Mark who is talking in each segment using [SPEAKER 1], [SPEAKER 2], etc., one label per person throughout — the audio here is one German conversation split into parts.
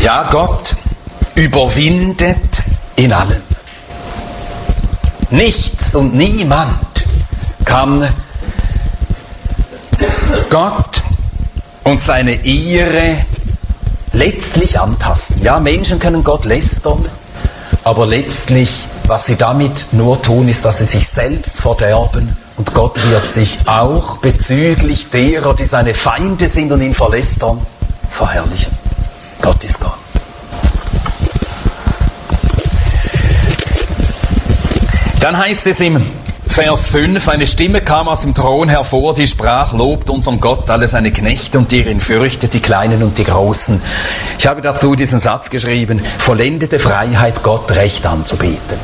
[SPEAKER 1] Ja, Gott überwindet in allem. Nichts und niemand kann Gott und seine Ehre letztlich antasten. Ja, Menschen können Gott lästern, aber letztlich, was sie damit nur tun, ist, dass sie sich selbst verderben, und Gott wird sich auch bezüglich derer, die seine Feinde sind und ihn verlästern, verherrlichen. Gott ist Gott. Dann heißt es im Vers 5, eine Stimme kam aus dem Thron hervor, die sprach, lobt unseren Gott alle seine Knechte und die ihn fürchtet, die Kleinen und die Großen. Ich habe dazu diesen Satz geschrieben, vollendete Freiheit, Gott recht anzubeten.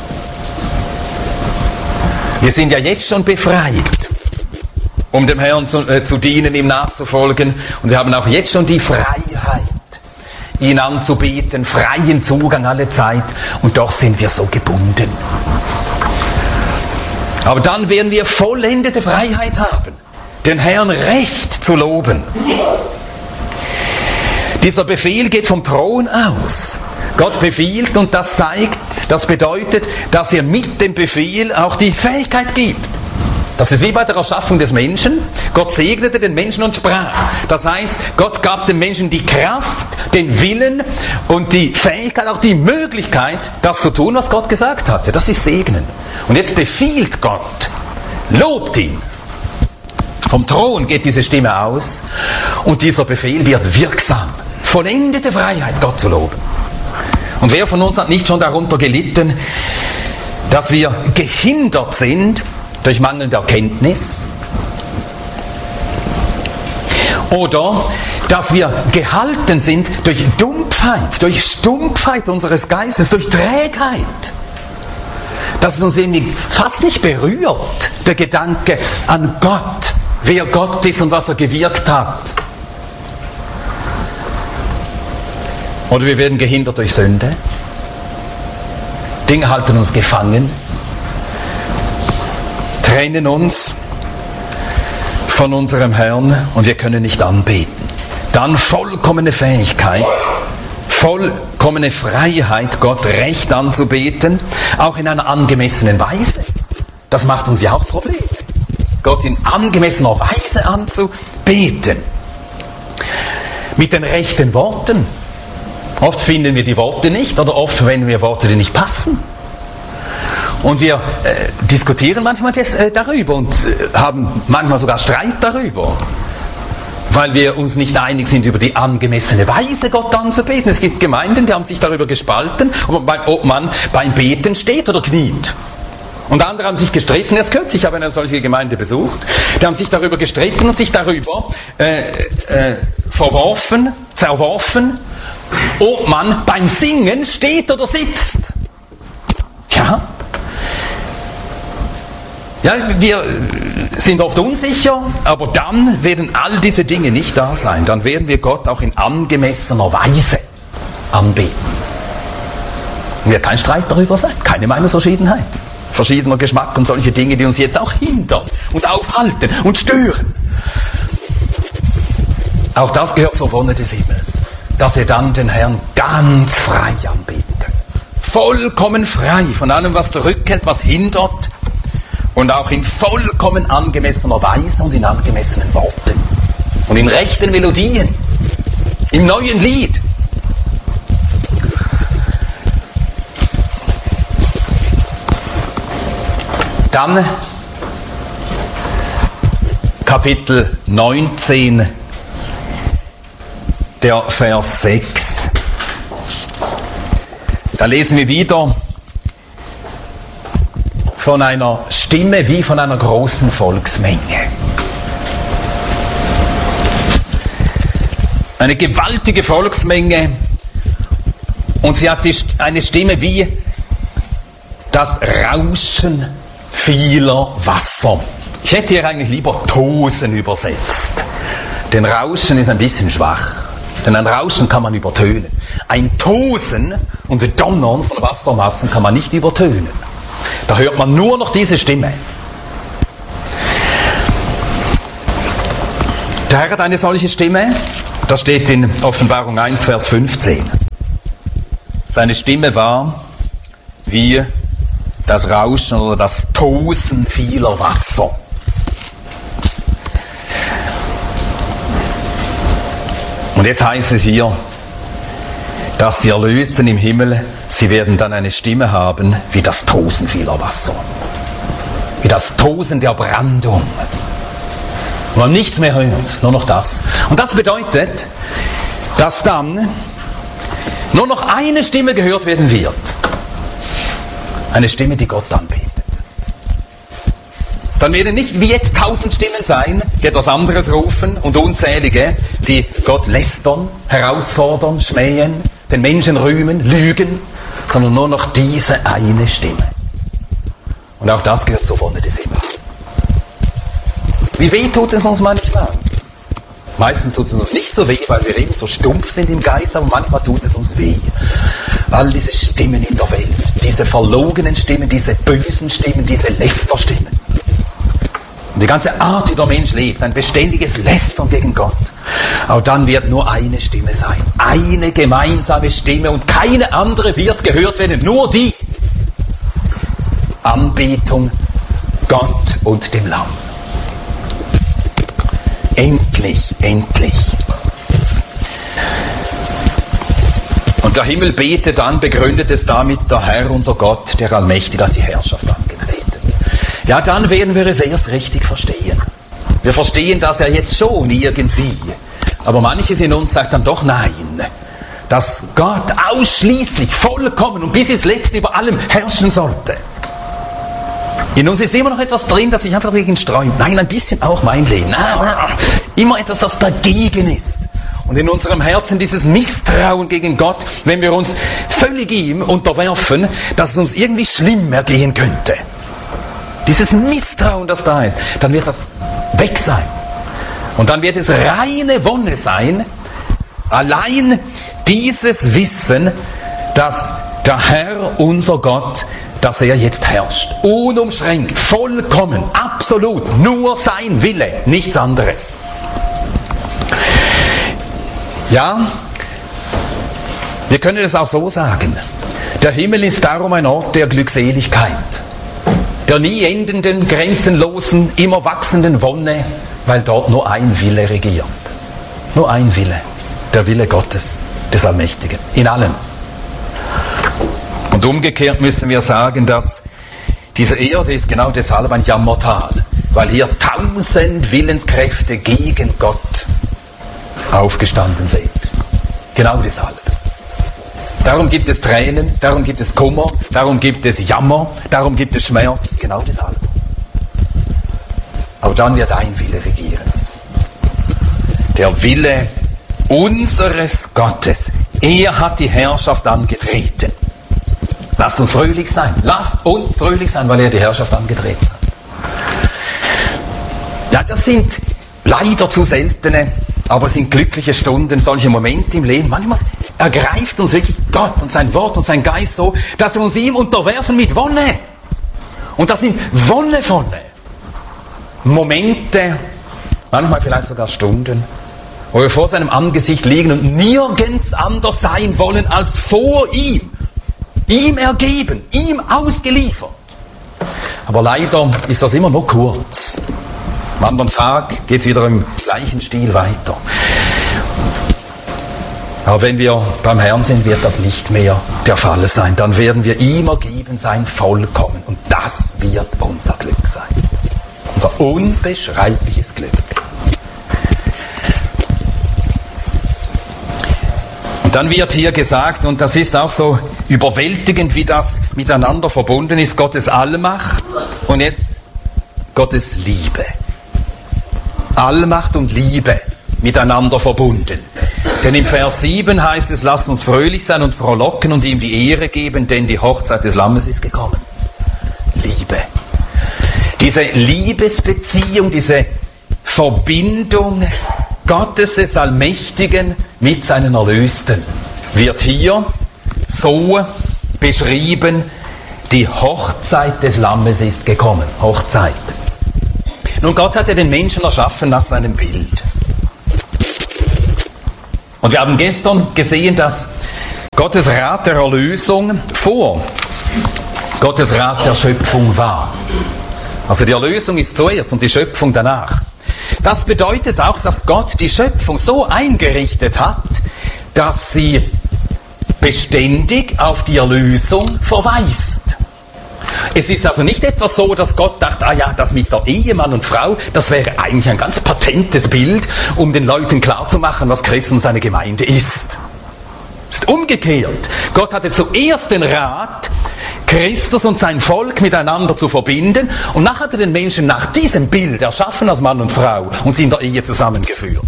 [SPEAKER 1] Wir sind ja jetzt schon befreit, um dem Herrn zu dienen, ihm nachzufolgen, und wir haben auch jetzt schon die Freiheit, ihn anzubeten, freien Zugang alle Zeit, und doch sind wir so gebunden. Aber dann werden wir vollendete Freiheit haben, den Herrn recht zu loben. Dieser Befehl geht vom Thron aus. Gott befiehlt, und das bedeutet, dass er mit dem Befehl auch die Fähigkeit gibt. Das ist wie bei der Erschaffung des Menschen. Gott segnete den Menschen und sprach. Das heißt, Gott gab dem Menschen die Kraft, den Willen und die Fähigkeit, auch die Möglichkeit, das zu tun, was Gott gesagt hatte. Das ist Segnen. Und jetzt befiehlt Gott, lobt ihn. Vom Thron geht diese Stimme aus und dieser Befehl wird wirksam. Vollendete Freiheit, Gott zu loben. Und wer von uns hat nicht schon darunter gelitten, dass wir gehindert sind durch mangelnde Erkenntnis? Oder dass wir gehalten sind durch Dumpfheit, durch Stumpfheit unseres Geistes, durch Trägheit? Dass es uns irgendwie fast nicht berührt, der Gedanke an Gott, wer Gott ist und was er gewirkt hat. Oder wir werden gehindert durch Sünde. Dinge halten uns gefangen, trennen uns von unserem Herrn und wir können nicht anbeten. Dann vollkommene Fähigkeit, vollkommene Freiheit, Gott recht anzubeten, auch in einer angemessenen Weise. Das macht uns ja auch Probleme. Gott in angemessener Weise anzubeten. Mit den rechten Worten. Oft finden wir die Worte nicht oder oft verwenden wir Worte, die nicht passen. Und wir diskutieren manchmal darüber und haben manchmal sogar Streit darüber, weil wir uns nicht einig sind über die angemessene Weise, Gott anzubeten. Es gibt Gemeinden, die haben sich darüber gespalten, ob man beim Beten steht oder kniet. Und andere haben sich gestritten, erst kürzlich habe ich eine solche Gemeinde besucht, die haben sich darüber gestritten und sich darüber zerworfen, ob man beim Singen steht oder sitzt. Ja, wir sind oft unsicher, aber dann werden all diese Dinge nicht da sein. Dann werden wir Gott auch in angemessener Weise anbeten. Und wird kein Streit darüber sein, keine Meinungsverschiedenheit. Verschiedener Geschmack und solche Dinge, die uns jetzt auch hindern und aufhalten und stören. Auch das gehört zur Wonne des Himmels, dass wir dann den Herrn ganz frei anbeten können. Vollkommen frei von allem, was zurückhält, was hindert, und auch in vollkommen angemessener Weise und in angemessenen Worten und in rechten Melodien, im neuen Lied. Dann Kapitel 19, der Vers 6. Da lesen wir wieder von einer Stimme wie von einer großen Volksmenge. Eine gewaltige Volksmenge, und sie hat eine Stimme wie das Rauschen vieler Wasser. Ich hätte hier eigentlich lieber Tosen übersetzt. Denn Rauschen ist ein bisschen schwach. Denn ein Rauschen kann man übertönen. Ein Tosen und Donnern von Wassermassen kann man nicht übertönen. Da hört man nur noch diese Stimme. Der Herr hat eine solche Stimme. Das steht in Offenbarung 1, Vers 15. Seine Stimme war wie das Rauschen oder das Tosen vieler Wasser. Und jetzt heißt es hier, dass die Erlösten im Himmel, sie werden dann eine Stimme haben wie das Tosen vieler Wasser. Wie das Tosen der Brandung. Und man nichts mehr hört, nur noch das. Und das bedeutet, dass dann nur noch eine Stimme gehört werden wird. Eine Stimme, die Gott anbetet. Dann werden nicht wie jetzt 1000 Stimmen sein, die etwas anderes rufen und unzählige, die Gott lästern, herausfordern, schmähen, den Menschen rühmen, lügen, sondern nur noch diese eine Stimme. Und auch das gehört zur Wonne des Himmels. Wie weh tut es uns manchmal? Meistens tut es uns nicht so weh, weil wir eben so stumpf sind im Geist, aber manchmal tut es uns weh. All diese Stimmen in der Welt, diese verlogenen Stimmen, diese bösen Stimmen, diese Lästerstimmen. Und die ganze Art, wie der Mensch lebt, ein beständiges Lästern gegen Gott. Auch dann wird nur eine Stimme sein. Eine gemeinsame Stimme und keine andere wird gehört werden. Nur die Anbetung Gott und dem Lamm. Endlich, endlich. Und der Himmel betet dann, begründet es damit, der Herr, unser Gott, der Allmächtige, hat die Herrschaft angetreten. Ja, dann werden wir es erst richtig verstehen. Wir verstehen das ja jetzt schon irgendwie. Aber manches in uns sagt dann doch nein. Dass Gott ausschließlich, vollkommen und bis ins Letzte über allem herrschen sollte. In uns ist immer noch etwas drin, das sich einfach dagegen sträubt. Nein, ein bisschen auch mein Leben. Immer etwas, das dagegen ist. Und in unserem Herzen dieses Misstrauen gegen Gott, wenn wir uns völlig ihm unterwerfen, dass es uns irgendwie schlimm ergehen könnte. Dieses Misstrauen, das da ist, dann wird das weg sein. Und dann wird es reine Wonne sein, allein dieses Wissen, dass der Herr, unser Gott, dass er jetzt herrscht. Unumschränkt, vollkommen, absolut, nur sein Wille, nichts anderes. Ja, wir können es auch so sagen. Der Himmel ist darum ein Ort der Glückseligkeit, der nie endenden, grenzenlosen, immer wachsenden Wonne, weil dort nur ein Wille regiert. Nur ein Wille, der Wille Gottes, des Allmächtigen, in allem. Und umgekehrt müssen wir sagen, dass diese Erde ist genau deshalb ein Jammertal, weil hier 1000 Willenskräfte gegen Gott aufgestanden sind. Genau deshalb. Darum gibt es Tränen, darum gibt es Kummer, darum gibt es Jammer, darum gibt es Schmerz, genau deshalb. Aber dann wird ein Wille regieren. Der Wille unseres Gottes. Er hat die Herrschaft angetreten. Lasst uns fröhlich sein. Lasst uns fröhlich sein, weil er die Herrschaft angetreten hat. Ja, das sind leider zu seltene, aber es sind glückliche Stunden, solche Momente im Leben. Manchmal ergreift uns wirklich Gott und sein Wort und sein Geist so, dass wir uns ihm unterwerfen mit Wonne. Und das sind wonnevolle Momente, manchmal vielleicht sogar Stunden, wo wir vor seinem Angesicht liegen und nirgends anders sein wollen als vor ihm. Ihm ergeben, ihm ausgeliefert. Aber leider ist das immer nur kurz. Am anderen Tag geht es wieder im gleichen Stil weiter. Aber wenn wir beim Herrn sind, wird das nicht mehr der Fall sein. Dann werden wir ihm ergeben sein, vollkommen. Und das wird unser Glück sein. Unser unbeschreibliches Glück. Und dann wird hier gesagt, und das ist auch so überwältigend, wie das miteinander verbunden ist, Gottes Allmacht und jetzt Gottes Liebe. Allmacht und Liebe miteinander verbunden. Denn im Vers 7 heißt es, lasst uns fröhlich sein und frohlocken und ihm die Ehre geben, denn die Hochzeit des Lammes ist gekommen. Liebe. Diese Liebesbeziehung, diese Verbindung Gottes des Allmächtigen mit seinen Erlösten wird hier so beschrieben, die Hochzeit des Lammes ist gekommen. Hochzeit. Nun, Gott hat ja den Menschen erschaffen nach seinem Bild. Und wir haben gestern gesehen, dass Gottes Rat der Erlösung vor Gottes Rat der Schöpfung war. Also die Erlösung ist zuerst und die Schöpfung danach. Das bedeutet auch, dass Gott die Schöpfung so eingerichtet hat, dass sie beständig auf die Erlösung verweist. Es ist also nicht etwas so, dass Gott dachte, das mit der Ehe, Mann und Frau, das wäre eigentlich ein ganz patentes Bild, um den Leuten klarzumachen, was Christus und seine Gemeinde ist. Es ist umgekehrt. Gott hatte zuerst den Rat, Christus und sein Volk miteinander zu verbinden, und nachher hat er den Menschen nach diesem Bild erschaffen als Mann und Frau und sie in der Ehe zusammengeführt.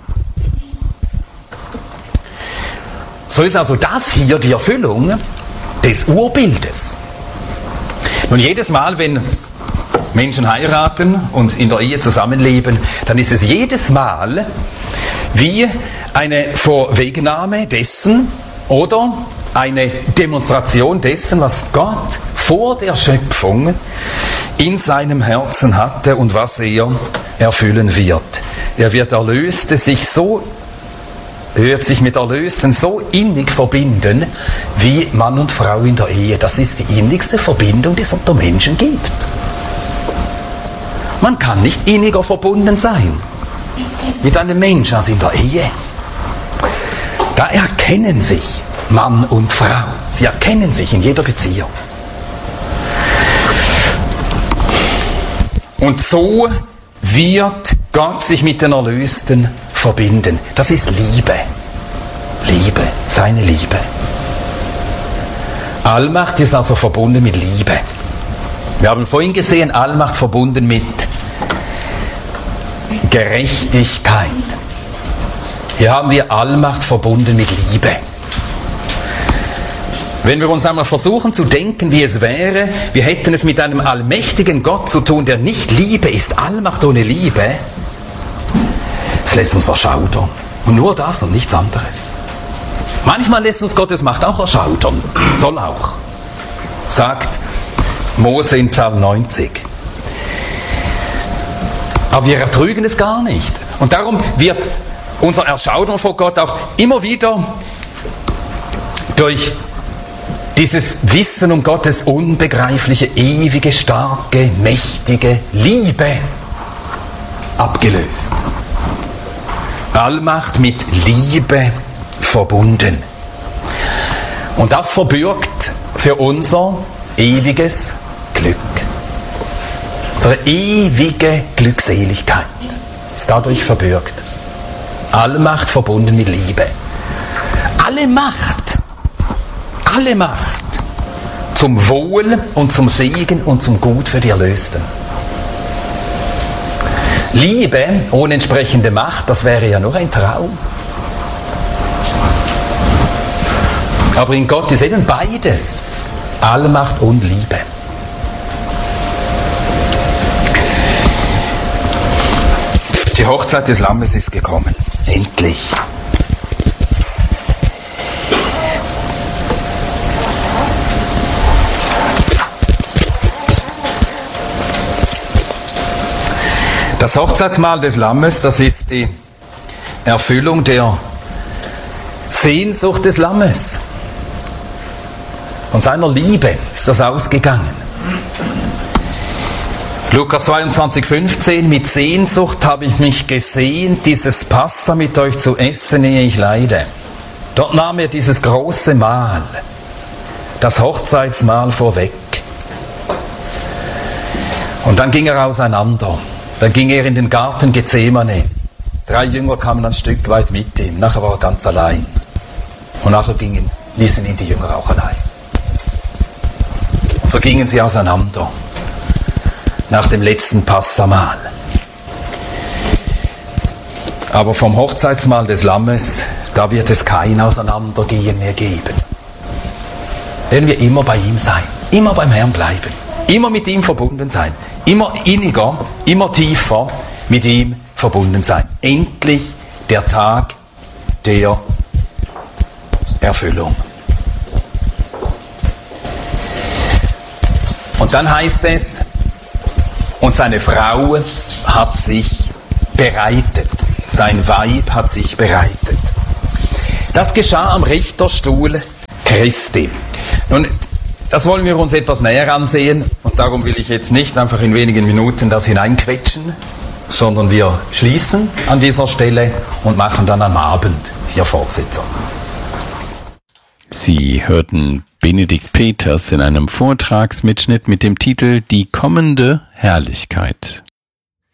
[SPEAKER 1] So ist also das hier die Erfüllung des Urbildes. Nun, jedes Mal, wenn Menschen heiraten und in der Ehe zusammenleben, dann ist es jedes Mal wie eine Vorwegnahme dessen oder eine Demonstration dessen, was Gott vor der Schöpfung in seinem Herzen hatte und was er erfüllen wird. Er wird sich mit Erlösten so innig verbinden, wie Mann und Frau in der Ehe. Das ist die innigste Verbindung, die es unter Menschen gibt. Man kann nicht inniger verbunden sein mit einem Menschen als in der Ehe. Da erkennen sich Mann und Frau. Sie erkennen sich in jeder Beziehung. Und so wird Gott sich mit den Erlösten verbinden. Das ist Liebe. Liebe, seine Liebe. Allmacht ist also verbunden mit Liebe. Wir haben vorhin gesehen, Allmacht verbunden mit Gerechtigkeit. Hier haben wir Allmacht verbunden mit Liebe. Wenn wir uns einmal versuchen zu denken, wie es wäre, wir hätten es mit einem allmächtigen Gott zu tun, der nicht Liebe ist, Allmacht ohne Liebe, es lässt uns erschaudern. Und nur das und nichts anderes. Manchmal lässt uns Gottes Macht auch erschaudern. Soll auch. Sagt Mose in Psalm 90. Aber wir ertrügen es gar nicht. Und darum wird unser Erschaudern vor Gott auch immer wieder durch dieses Wissen um Gottes unbegreifliche, ewige, starke, mächtige Liebe abgelöst. Allmacht mit Liebe verbunden. Und das verbirgt für unser ewiges Glück. Unsere ewige Glückseligkeit ist dadurch verbirgt. Allmacht verbunden mit Liebe. Alle Macht zum Wohl und zum Segen und zum Gut für die Erlösten. Liebe ohne entsprechende Macht, das wäre ja nur ein Traum. Aber in Gott ist eben beides, Allmacht und Liebe. Die Hochzeit des Lammes ist gekommen, endlich. Das Hochzeitsmahl des Lammes, das ist die Erfüllung der Sehnsucht des Lammes. Von seiner Liebe ist das ausgegangen. Lukas 22,15: Mit Sehnsucht habe ich mich gesehnt, dieses Passa mit euch zu essen, ehe ich leide. Dort nahm er dieses große Mahl, das Hochzeitsmahl vorweg. Und dann ging er auseinander. Dann ging er in den Garten Gethsemane. 3 Jünger kamen ein Stück weit mit ihm. Nachher war er ganz allein. Und nachher ließen ihn die Jünger auch allein. Und so gingen sie auseinander. Nach dem letzten Passamahl. Aber vom Hochzeitsmahl des Lammes, da wird es kein Auseinandergehen mehr geben. Werden wir immer bei ihm sein. Immer beim Herrn bleiben. Immer mit ihm verbunden sein. Immer inniger, immer tiefer mit ihm verbunden sein. Endlich der Tag der Erfüllung. Und dann heißt es, und seine Frau hat sich bereitet. Sein Weib hat sich bereitet. Das geschah am Richterstuhl Christi. Nun, das wollen wir uns etwas näher ansehen und darum will ich jetzt nicht einfach in wenigen Minuten das hineinquetschen, sondern wir schließen an dieser Stelle und machen dann am Abend hier Fortsetzung.
[SPEAKER 2] Sie hörten Benedikt Peters in einem Vortragsmitschnitt mit dem Titel Die kommende Herrlichkeit.